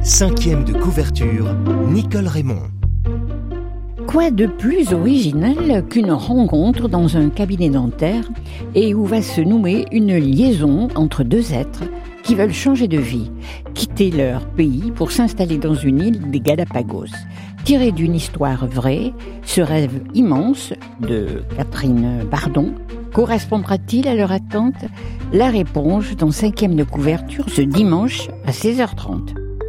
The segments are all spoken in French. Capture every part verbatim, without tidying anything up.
Cinquième de couverture, Nicole Raymond. Quoi de plus original qu'une rencontre dans un cabinet dentaire et où va se nouer une liaison entre deux êtres qui veulent changer de vie, quitter leur pays pour s'installer dans une île des Galapagos. Tiré d'une histoire vraie, ce rêve immense de Catherine Bardon correspondra-t-il à leur attente ? La réponse dans Cinquième de couverture ce dimanche à seize heures trente.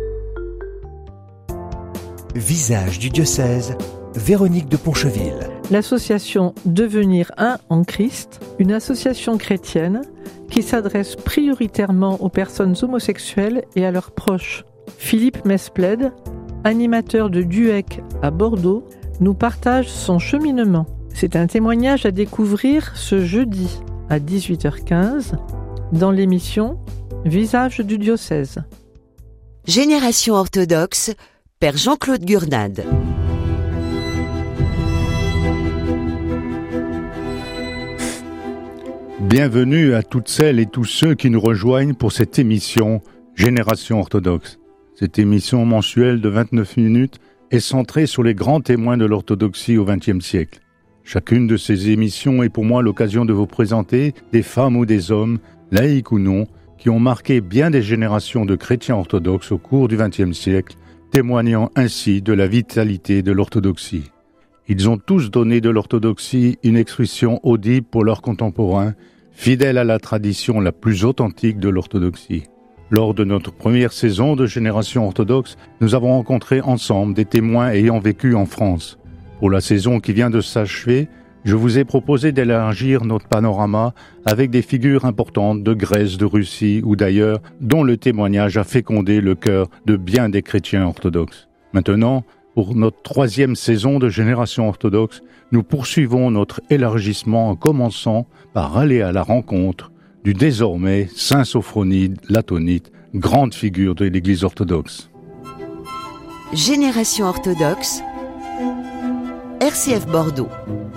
Visage du diocèse, Véronique de Poncheville. L'association Devenir un en Christ, une association chrétienne qui s'adresse prioritairement aux personnes homosexuelles et à leurs proches. Philippe Mesplède, animateur de Duec à Bordeaux, nous partage son cheminement. C'est un témoignage à découvrir ce jeudi à dix-huit heures quinze dans l'émission Visage du diocèse. Génération orthodoxe, Père Jean-Claude Gurnade. Bienvenue à toutes celles et tous ceux qui nous rejoignent pour cette émission Génération orthodoxe. Cette émission mensuelle de vingt-neuf minutes est centrée sur les grands témoins de l'orthodoxie au vingtième siècle. Chacune de ces émissions est pour moi l'occasion de vous présenter des femmes ou des hommes, laïcs ou non, qui ont marqué bien des générations de chrétiens orthodoxes au cours du vingtième siècle, témoignant ainsi de la vitalité de l'orthodoxie. Ils ont tous donné de l'orthodoxie une expression audible pour leurs contemporains, fidèles à la tradition la plus authentique de l'orthodoxie. Lors de notre première saison de Génération orthodoxe, nous avons rencontré ensemble des témoins ayant vécu en France. Pour la saison qui vient de s'achever, je vous ai proposé d'élargir notre panorama avec des figures importantes de Grèce, de Russie ou d'ailleurs, dont le témoignage a fécondé le cœur de bien des chrétiens orthodoxes. Maintenant, pour notre troisième saison de Génération orthodoxe, nous poursuivons notre élargissement en commençant par aller à la rencontre du désormais Saint Sophronide l'Atonite, grande figure de l'Église orthodoxe. Génération orthodoxe, R C F Bordeaux.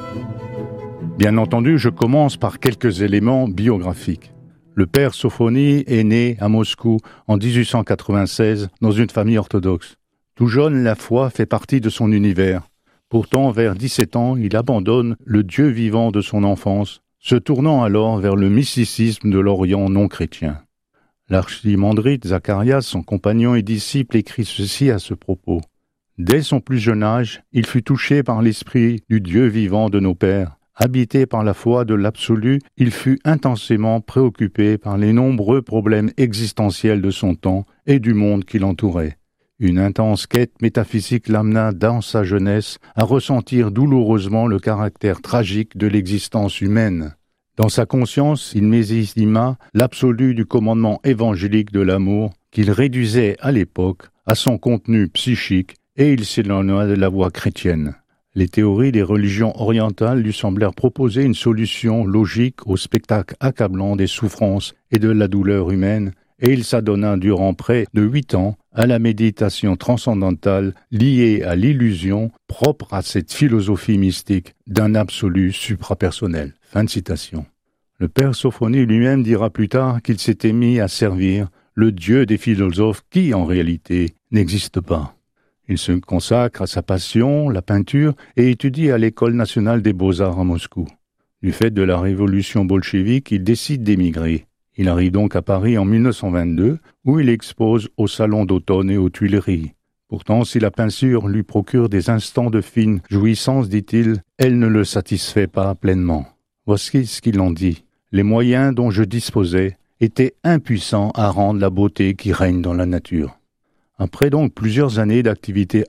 Bien entendu, je commence par quelques éléments biographiques. Le père Sophronie est né à Moscou en dix-huit cent quatre-vingt-seize dans une famille orthodoxe. Tout jeune, la foi fait partie de son univers. Pourtant, vers dix-sept ans, il abandonne le Dieu vivant de son enfance, se tournant alors vers le mysticisme de l'Orient non chrétien. L'archimandrite Zacharias, son compagnon et disciple, écrit ceci à ce propos. « Dès son plus jeune âge, il fut touché par l'esprit du Dieu vivant de nos pères. Habité par la foi de l'absolu, il fut intensément préoccupé par les nombreux problèmes existentiels de son temps et du monde qui l'entourait. Une intense quête métaphysique l'amena dans sa jeunesse à ressentir douloureusement le caractère tragique de l'existence humaine. Dans sa conscience, il mésestima l'absolu du commandement évangélique de l'amour qu'il réduisait à l'époque à son contenu psychique et il s'éloigna de la voie chrétienne. Les théories des religions orientales lui semblèrent proposer une solution logique au spectacle accablant des souffrances et de la douleur humaine, et il s'adonna durant près de huit ans à la méditation transcendantale liée à l'illusion propre à cette philosophie mystique d'un absolu suprapersonnel. Fin de citation. Le père Sophronie lui-même dira plus tard qu'il s'était mis à servir le Dieu des philosophes qui, en réalité, n'existe pas. Il se consacre à sa passion, la peinture, et étudie à l'École nationale des beaux-arts à Moscou. Du fait de la révolution bolchevique, il décide d'émigrer. Il arrive donc à Paris en mille neuf cent vingt-deux, où il expose au Salon d'automne et aux Tuileries. Pourtant, si la peinture lui procure des instants de fine jouissance, dit-il, elle ne le satisfait pas pleinement. Voici ce qu'il en dit. Les moyens dont je disposais étaient impuissants à rendre la beauté qui règne dans la nature. Après donc plusieurs années d'activité